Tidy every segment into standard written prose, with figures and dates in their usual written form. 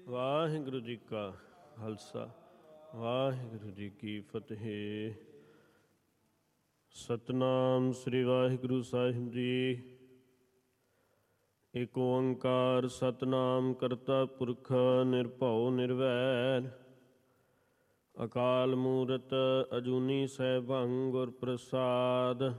ਵਾਹਿਗੁਰੂ ਜੀ ਕਾ ਖਾਲਸਾ ਵਾਹਿਗੁਰੂ ਜੀ ਕੀ ਫਤਿਹ। ਸਤਨਾਮ ਸ੍ਰੀ ਵਾਹਿਗੁਰੂ ਸਾਹਿਬ ਜੀ। ਏਕ ਓੰਕਾਰ ਸਤਨਾਮ ਕਰਤਾ ਪੁਰਖ ਨਿਰਭਉ ਨਿਰਵੈਰ ਅਕਾਲ ਮੂਰਤ ਅਜੂਨੀ ਸੈਭੰ ਗੁਰ ਪ੍ਰਸਾਦ।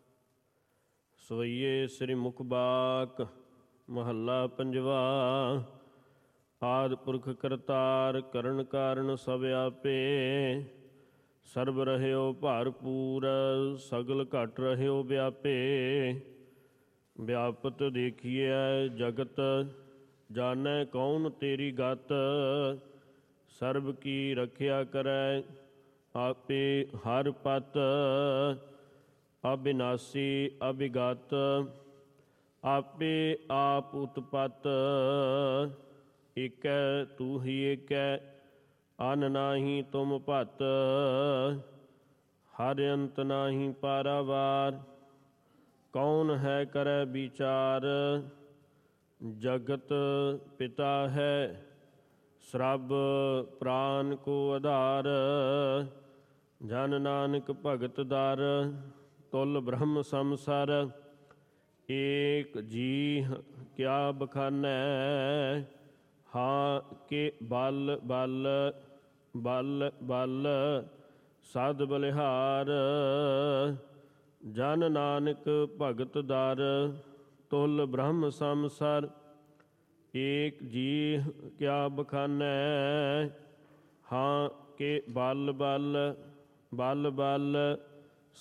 ਸਵਈਏ ਸ੍ਰੀ ਮੁਖ ਬਾਕ ਮਹੱਲਾ ਪੰਜਵਾ। ਆਦਿ ਪੁਰਖ ਕਰਤਾਰ ਕਰਨ ਕਾਰਨ ਸਭ ਆਪੇ ਸਰਬ ਰਹਿਓ ਭਰਪੂਰ ਸਗਲ ਘਟ ਰਹਿਓ ਵਿਆਪੇ। ਵਿਆਪਤ ਦੇਖੀਐ ਜਗਤ ਜਾਣੈ ਕੌਣ ਤੇਰੀ ਗਤ ਸਰਬ ਕੀ ਰਖਿਆ ਕਰੈ ਆਪੇ ਹਰ ਪਤ ਅਬਿਨਾਸੀ ਅਬਿਗਤ ਆਪੇ ਆਪ ਉਤਪਤ ਏਕੈ ਤੂ ਹੀ ਏਕੈ ਅਨ ਨਾਹੀ ਤੁਮ ਭਤ ਹਰਿ ਅੰਤ ਨਾਹੀ ਪਾਰਾਵਾਰ। ਕੌਣ ਹੈ ਕਰੈ ਵਿਚਾਰ ਜਗਤ ਪਿਤਾ ਹੈ ਸਰਬ ਪ੍ਰਾਨ ਕੋ ਆਧਾਰ। ਜਨ ਨਾਨਕ ਭਗਤ ਦਰ ਤੁਲ ਬ੍ਰਹਮ ਸੰਸਰ ਏਕ ਜੀ ਕਿਆ ਬਖਾਨੈ। ਹਾਂ ਕੇ ਬਲ ਬਲ ਬਲ ਬਲ ਸਦ ਬਲਿਹਾਰ। ਜਨ ਨਾਨਕ ਭਗਤ ਦਰ ਤੁਲ ਬ੍ਰਹਮ ਸੰਸਰ ਏਕ ਜੀ ਕਿਆ ਬਖਾਨੈ। ਹਾਂ ਕੇ ਬਲ ਬਲ ਬਲ ਬਲ